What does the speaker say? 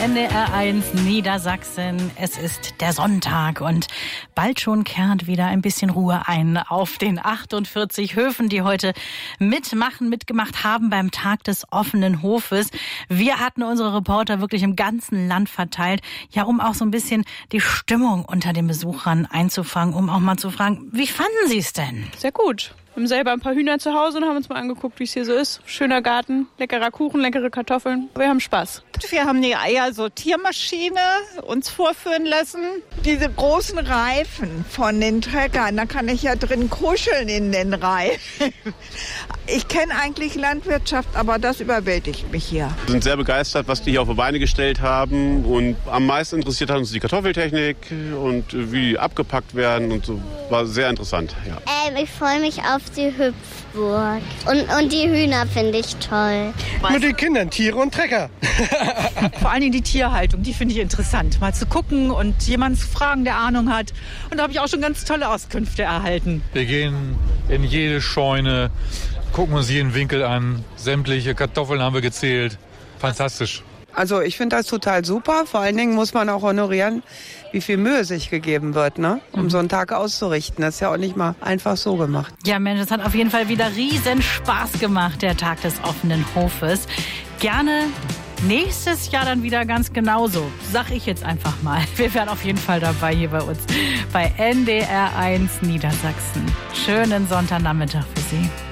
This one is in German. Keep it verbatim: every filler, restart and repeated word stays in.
N D R eins Niedersachsen. Es ist der Sonntag und bald schon kehrt wieder ein bisschen Ruhe ein auf den achtundvierzig Höfen, die heute mitmachen, mitgemacht haben beim Tag des offenen Hofes. Wir hatten unsere Reporter wirklich im ganzen Land verteilt, ja, um auch so ein bisschen die Stimmung unter den Besuchern einzufangen, um auch mal zu fragen, wie fanden Sie es denn? Sehr gut. Wir haben selber ein paar Hühner zu Hause und haben uns mal angeguckt, wie es hier so ist. Schöner Garten, leckerer Kuchen, leckere Kartoffeln. Wir haben Spaß. Wir haben die Eiersortiermaschine uns vorführen lassen. Diese großen Reifen von den Treckern, da kann ich ja drin kuscheln in den Reifen. Ich kenne eigentlich Landwirtschaft, aber das überwältigt mich hier. Wir sind sehr begeistert, was die hier auf die Beine gestellt haben. Und am meisten interessiert hat uns die Kartoffeltechnik und wie die abgepackt werden. Und so. War sehr interessant. Ja. Ähm, ich freue mich auf die Hüpfburg. Und, und die Hühner finde ich toll. Mit den Kindern, Tiere und Trecker. Vor allen Dingen die Tierhaltung, die finde ich interessant. Mal zu gucken und jemanden zu fragen, der Ahnung hat. Und da habe ich auch schon ganz tolle Auskünfte erhalten. Wir gehen in jede Scheune, gucken uns jeden Winkel an. Sämtliche Kartoffeln haben wir gezählt. Fantastisch. Also ich finde das total super. Vor allen Dingen muss man auch honorieren, wie viel Mühe sich gegeben wird, ne? Um so einen Tag auszurichten. Das ist ja auch nicht mal einfach so gemacht. Ja, Mensch, es hat auf jeden Fall wieder riesen Spaß gemacht, der Tag des offenen Hofes. Gerne nächstes Jahr dann wieder ganz genauso, sag ich jetzt einfach mal. Wir wären auf jeden Fall dabei hier bei uns bei N D R eins Niedersachsen. Schönen Sonntagnachmittag für Sie.